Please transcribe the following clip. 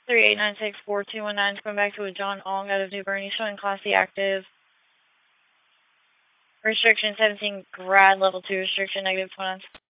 38964219 going back to a John Ong out of New Berney, showing Class C active. Restriction 17, grad level 2, restriction negative 29.